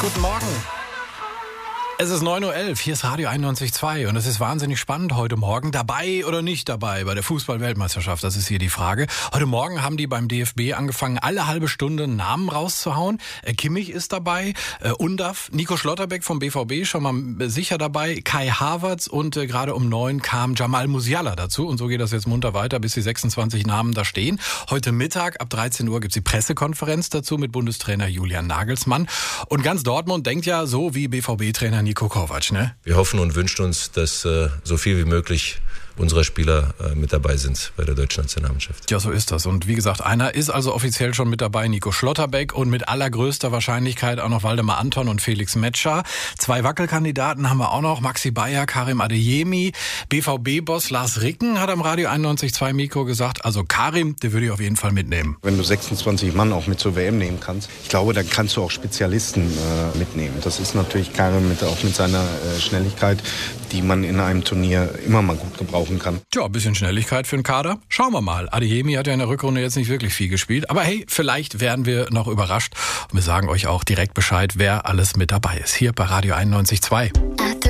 Guten Morgen. Es ist 9:11 Uhr, hier ist Radio 91.2 und es ist wahnsinnig spannend heute Morgen. Dabei oder nicht dabei bei der Fußball-Weltmeisterschaft, das ist hier die Frage. Heute Morgen haben die beim DFB angefangen, alle halbe Stunde Namen rauszuhauen. Kimmich ist dabei, Undav, Nico Schlotterbeck vom BVB schon mal sicher dabei, Kai Havertz und gerade um 9 kam Jamal Musiala dazu. Und so geht das jetzt munter weiter, bis die 26 Namen da stehen. Heute Mittag ab 13 Uhr gibt's die Pressekonferenz dazu mit Bundestrainer Julian Nagelsmann. Und ganz Dortmund denkt ja so wie BVB-Trainer Niko Kovac, ne? Wir hoffen und wünschen uns, dass so viel wie möglich unserer Spieler mit dabei sind bei der deutschen Nationalmannschaft. Ja, so ist das. Und wie gesagt, einer ist also offiziell schon mit dabei, Nico Schlotterbeck, und mit allergrößter Wahrscheinlichkeit auch noch Waldemar Anton und Felix Metscher. 2 Wackelkandidaten haben wir auch noch, Maxi Bayer, Karim Adeyemi. BVB-Boss Lars Ricken hat am Radio 91.2 Mikro gesagt, also Karim, den würde ich auf jeden Fall mitnehmen. Wenn du 26 Mann auch mit zur WM nehmen kannst, ich glaube, dann kannst du auch Spezialisten mitnehmen. Das ist natürlich Karim auch mit seiner Schnelligkeit, die man in einem Turnier immer mal gut gebrauchen kann. Tja, ein bisschen Schnelligkeit für den Kader. Schauen wir mal. Adeyemi hat ja in der Rückrunde jetzt nicht wirklich viel gespielt. Aber hey, vielleicht werden wir noch überrascht. Und wir sagen euch auch direkt Bescheid, wer alles mit dabei ist. Hier bei Radio 91.2.